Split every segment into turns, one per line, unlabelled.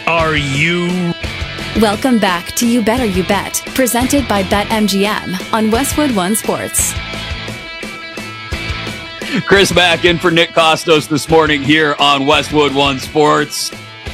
Are you?
Welcome back to You Better You Bet, presented by BetMGM on Westwood One Sports.
Chris Mack in for Nick Costos this morning here on Westwood One Sports.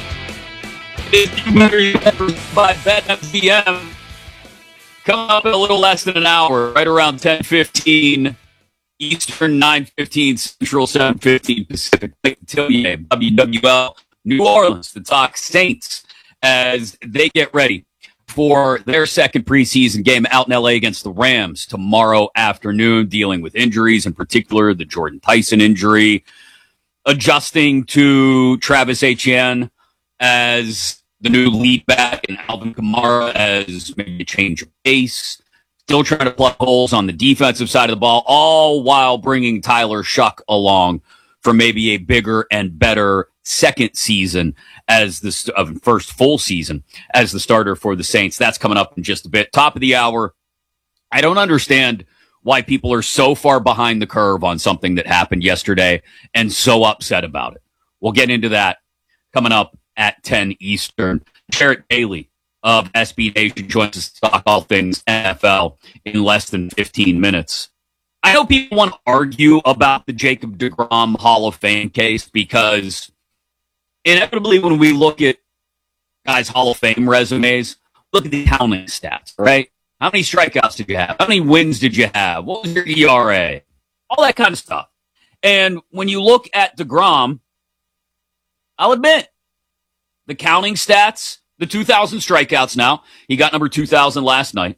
It's You Better You Bet by BetMGM. Coming up in a little less than an hour, right around 10:15 Eastern, 9:15 Central, 7:15 Pacific. Tillier, WWL, New Orleans, the talk Saints as they get ready for their second preseason game out in LA against the Rams tomorrow afternoon, dealing with injuries, in particular the Jordan Tyson injury, adjusting to Travis Etienne as the new lead back and Alvin Kamara as maybe a change of pace. Still trying to plug holes on the defensive side of the ball, all while bringing Tyler Shuck along for maybe a bigger and better second season as the first full season as the starter for the Saints. That's coming up in just a bit. Top of the hour. I don't understand why people are so far behind the curve on something that happened yesterday and so upset about it. We'll get into that coming up at 10 Eastern. Jarrett Daly of SB Nation joins us to talk all things NFL in less than 15 minutes. I know people want to argue about the Jacob deGrom Hall of Fame case because inevitably when we look at guys' Hall of Fame resumes, look at the counting stats, right? How many strikeouts did you have? How many wins did you have? What was your ERA? All that kind of stuff. And when you look at deGrom, I'll admit, the counting stats, the 2,000 strikeouts now. He got number 2,000 last night.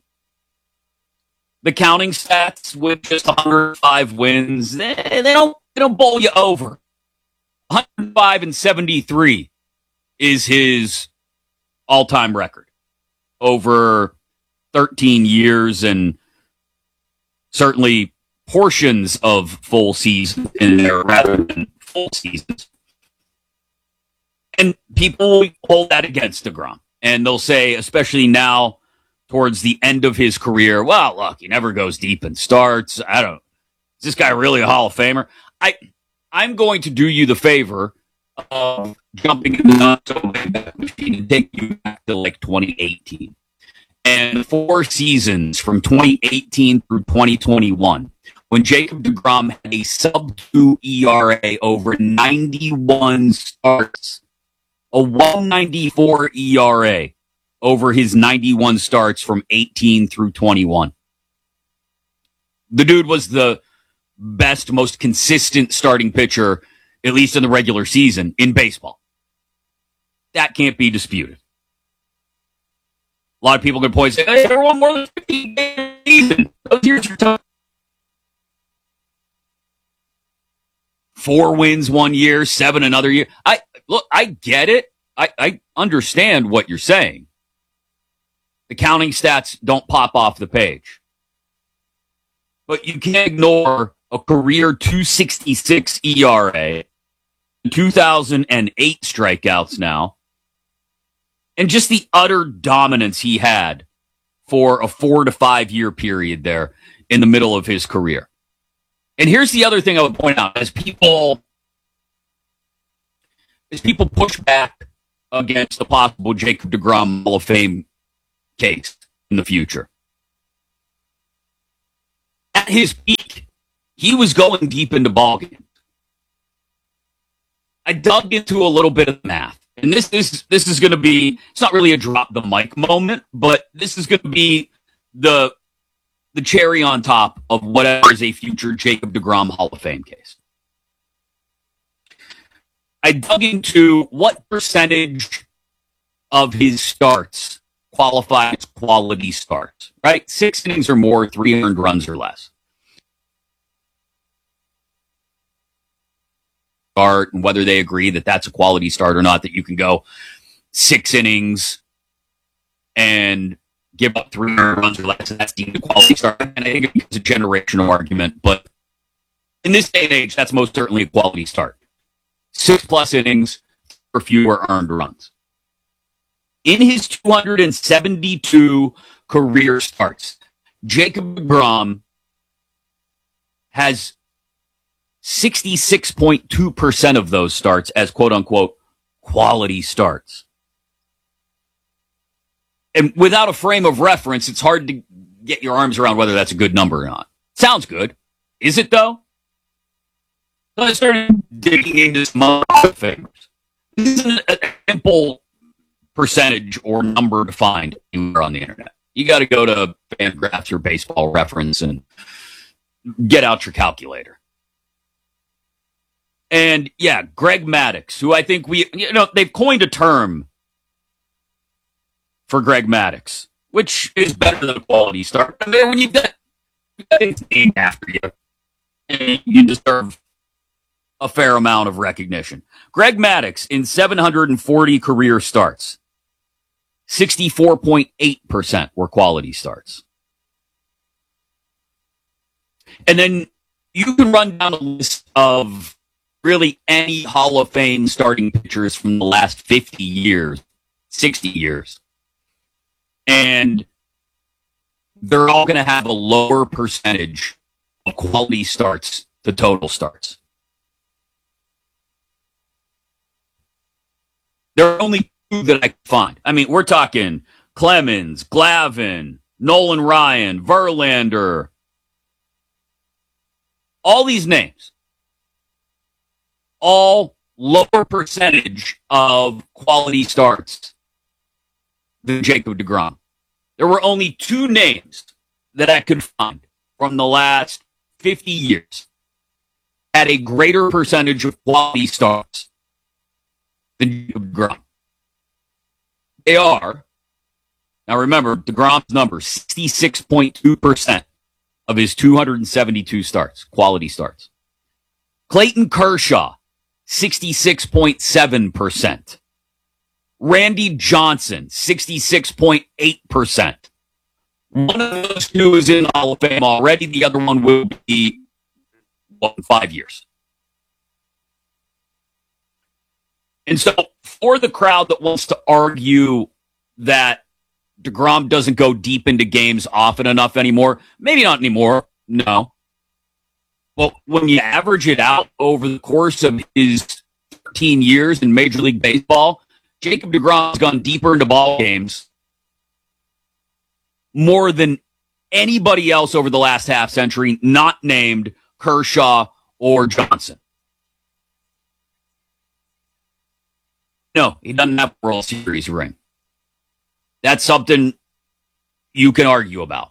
The counting stats with just 105 wins, they don't bowl you over. 105 and 73 is his all-time record over 13 years and certainly portions of full season in there rather than full seasons. And people will hold that against deGrom. And they'll say, especially now towards the end of his career, well, look, he never goes deep in starts. Is this guy really a Hall of Famer? I'm going to do you the favor of jumping in the not-so-way-back machine and take you back to like 2018. And 4 seasons from 2018 through 2021, when Jacob deGrom had a sub-2 ERA over 91 starts, a 194 ERA over his 91 starts from 18 through 21. The dude was the best, most consistent starting pitcher, at least in the regular season, in baseball. That can't be disputed. A lot of people are going to point and say, hey, everyone more than 15 games a season. Those years are tough. 4 wins one year, 7 another year. I get it. I understand what you're saying. The counting stats don't pop off the page. But you can't ignore a career 266 ERA, 2008 strikeouts now, and just the utter dominance he had for a 4 to 5 year period there in the middle of his career. And here's the other thing I would point out. As people push back against the possible Jacob deGrom Hall of Fame case in the future, at his peak, he was going deep into ball games. I dug into a little bit of math, and this is going to be, it's not really a drop the mic moment, but this is going to be the cherry on top of whatever is a future Jacob deGrom Hall of Fame case. I dug into what percentage of his starts qualify as quality starts, right? 6 innings or more, 3 earned runs or less. Start, and whether they agree that that's a quality start or not, that you can go 6 innings and give up 3 earned runs or less, and that's deemed a quality start. And I think it's a generational argument, but in this day and age, that's most certainly a quality start. 6+ innings for fewer earned runs. In his 272 career starts, Jacob deGrom has 66.2% of those starts as quote-unquote quality starts. And without a frame of reference, it's hard to get your arms around whether that's a good number or not. Sounds good. Is it, though? So I started digging into some other figures. This isn't a simple percentage or number to find anywhere on the internet. You got to go to Fangraphs or Baseball Reference and get out your calculator. And yeah, Greg Maddux, who I think they've coined a term for Greg Maddux, which is better than a quality start. I mean, when you've got things named after you, and you deserve a fair amount of recognition. Greg Maddux, in 740 career starts, 64.8% were quality starts. And then you can run down a list of really any Hall of Fame starting pitchers from the last 50 years, 60 years. And they're all going to have a lower percentage of quality starts to total starts. There are only two that I can find. I mean, we're talking Clemens, Glavine, Nolan Ryan, Verlander. All these names. All lower percentage of quality starts than Jacob deGrom. There were only two names that I could find from the last 50 years at a greater percentage of quality starts than Jacob deGrom. They are, now remember, deGrom's number, 66.2% of his 272 starts, quality starts. Clayton Kershaw, 66.7%. Randy Johnson, 66.8%. One of those two is in the Hall of Fame already. The other one will be in 5 years. And so for the crowd that wants to argue that deGrom doesn't go deep into games often enough anymore, maybe not anymore, no. Well, when you average it out over the course of his 13 years in Major League Baseball, Jacob deGrom has gone deeper into ball games more than anybody else over the last half century, not named Kershaw or Johnson. No, he doesn't have a World Series ring. That's something you can argue about.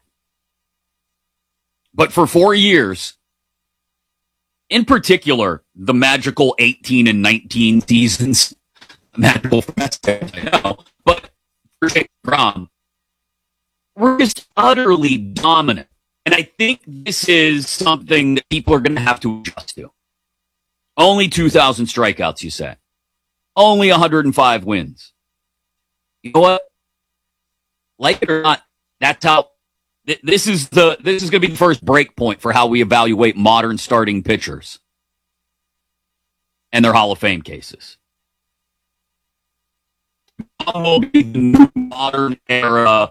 But for 4 years, in particular, the magical 18 and 19 seasons, magical for I know, but for Jacob deGrom, we're just utterly dominant. And I think this is something that people are going to have to adjust to. Only 2,000 strikeouts, you say. Only 105 wins. You know what? Like it or not, that's how this is going to be the first break point for how we evaluate modern starting pitchers and their Hall of Fame cases. Will be the new modern era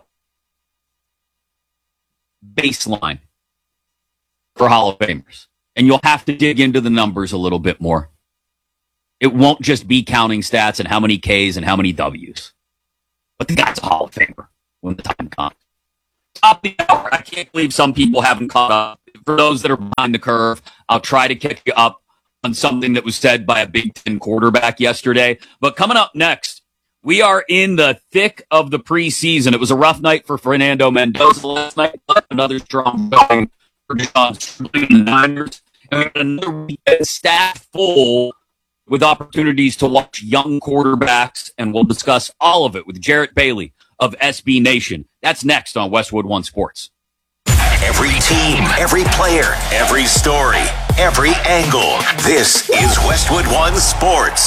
baseline for Hall of Famers. And you'll have to dig into the numbers a little bit more. It won't just be counting stats and how many Ks and how many Ws. But the guy's a Hall of Famer when the time comes. Top the hour. I can't believe some people haven't caught up. For those that are behind the curve, I'll try to kick you up on something that was said by a Big Ten quarterback yesterday. But coming up next, we are in the thick of the preseason. It was a rough night for Fernando Mendoza last night, but another strong showing for John Sterling and the Niners. And we got another weekend staff full with opportunities to watch young quarterbacks, and we'll discuss all of it with Jarrett Bailey of SB Nation. That's next on Westwood One Sports.
Every team, every player, every story, every angle. This is Westwood One Sports.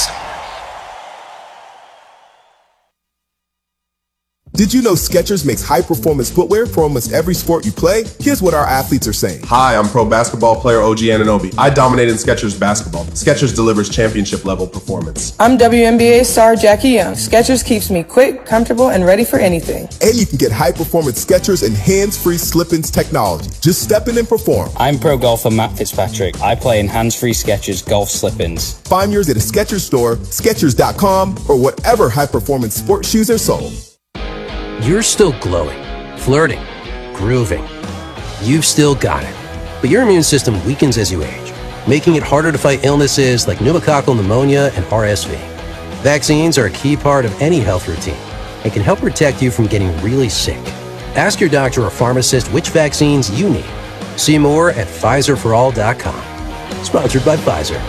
Did you know Skechers makes high-performance footwear for almost every sport you play? Here's what our athletes are saying.
Hi, I'm pro basketball player OG Anunoby. I dominated Skechers basketball. Skechers delivers championship-level performance.
I'm WNBA star Jackie Young. Skechers keeps me quick, comfortable, and ready for anything.
And you can get high-performance Skechers and hands-free slip-ins technology. Just step in and perform.
I'm pro golfer Matt Fitzpatrick. I play in hands-free Skechers golf slip-ins.
Find yours at a Skechers store, Skechers.com, or whatever high-performance sports shoes are sold.
You're still glowing, flirting, grooving. You've still got it. But your immune system weakens as you age, making it harder to fight illnesses like pneumococcal pneumonia and RSV. Vaccines are a key part of any health routine and can help protect you from getting really sick. Ask your doctor or pharmacist which vaccines you need. See more at PfizerForAll.com. Sponsored by Pfizer.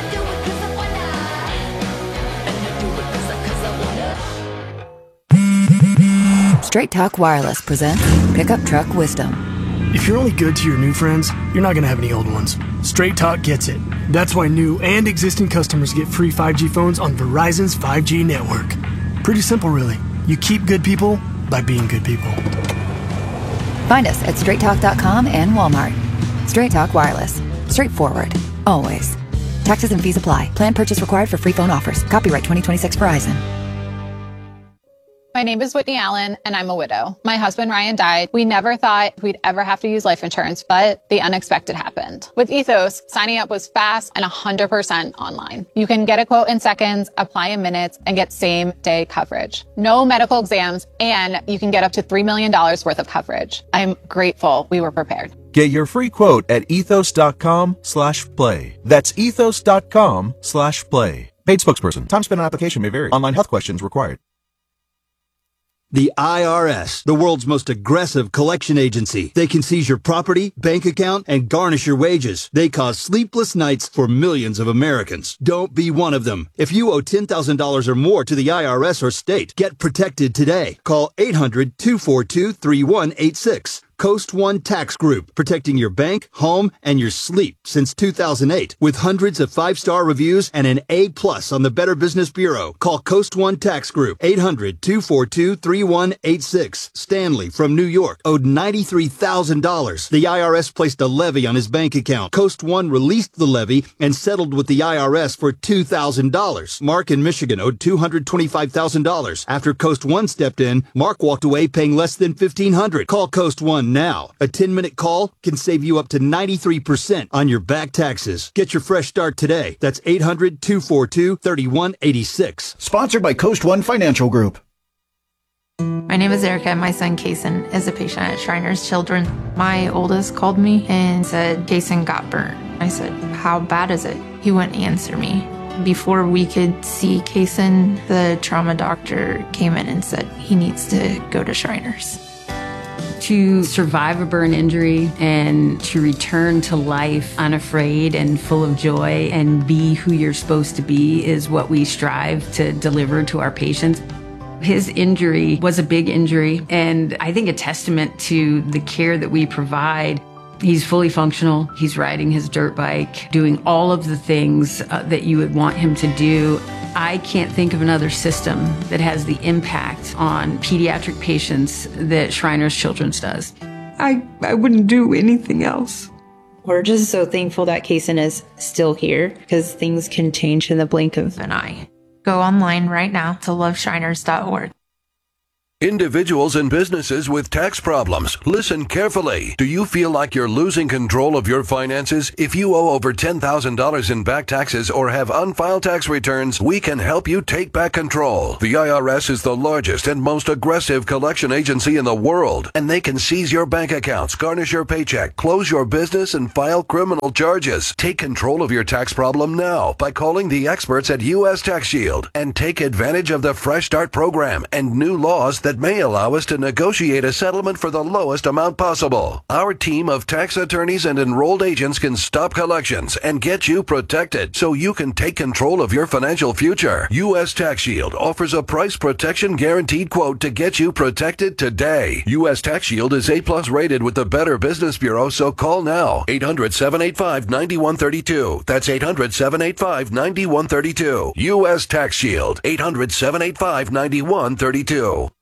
Straight Talk Wireless presents Pickup Truck Wisdom.
If you're only good to your new friends, you're not going to have any old ones. Straight Talk gets it. That's why new and existing customers get free 5G phones on Verizon's 5G network. Pretty simple, really. You keep good people by being good people.
Find us at straighttalk.com and Walmart. Straight Talk Wireless. Straightforward. Always. Taxes and fees apply. Plan purchase required for free phone offers. Copyright 2026 Verizon.
My name is Whitney Allen, and I'm a widow. My husband, Ryan, died. We never thought we'd ever have to use life insurance, but the unexpected happened. With Ethos, signing up was fast and 100% online. You can get a quote in seconds, apply in minutes, and get same-day coverage. No medical exams, and you can get up to $3 million worth of coverage. I'm grateful we were prepared.
Get your free quote at ethos.com/play. That's ethos.com/play. Paid spokesperson. Time spent on application may vary. Online health questions required.
The IRS, the world's most aggressive collection agency. They can seize your property, bank account, and garnish your wages. They cause sleepless nights for millions of Americans. Don't be one of them. If you owe $10,000 or more to the IRS or state, get protected today. Call 800-242-3186. Coast One Tax Group, protecting your bank, home, and your sleep since 2008. With hundreds of 5-star reviews and an A+ on the Better Business Bureau. Call Coast One Tax Group, 800-242-3186. Stanley from New York owed $93,000. The IRS placed a levy on his bank account. Coast One released the levy and settled with the IRS for $2,000. Mark in Michigan owed $225,000. After Coast One stepped in, Mark walked away paying less than $1,500. Call Coast One now. A 10-minute call can save you up to 93% on your back taxes. Get your fresh start today. That's 800-242-3186.
Sponsored by Coast One Financial Group.
My name is Erica. My son, Kason, is a patient at Shriners Children. My oldest called me and said, Kason got burnt. I said, how bad is it? He wouldn't answer me. Before we could see Kason, the trauma doctor came in and said he needs to go to Shriners.
To survive a burn injury and to return to life unafraid and full of joy and be who you're supposed to be is what we strive to deliver to our patients. His injury was a big injury, and I think a testament to the care that we provide. He's fully functional. He's riding his dirt bike, doing all of the things that you would want him to do. I can't think of another system that has the impact on pediatric patients that Shriners Children's does.
I wouldn't do anything else. We're just so thankful that Kason is still here because things can change in the blink of an eye. Go online right now to loveshriners.org.
Individuals and businesses with tax problems, listen carefully. Do you feel like you're losing control of your finances? If you owe over $10,000 in back taxes or have unfiled tax returns, we can help you take back control. The IRS is the largest and most aggressive collection agency in the world, and they can seize your bank accounts, garnish your paycheck, close your business, and file criminal charges. Take control of your tax problem now by calling the experts at U.S. Tax Shield and take advantage of the Fresh Start program and new laws that may allow us to negotiate a settlement for the lowest amount possible. Our team of tax attorneys and enrolled agents can stop collections and get you protected so you can take control of your financial future. U.S. Tax Shield offers a price protection guaranteed quote to get you protected today. U.S. Tax Shield is A+ rated with the Better Business Bureau, so call now. 800-785-9132. That's 800-785-9132. U.S. Tax Shield. 800-785-9132.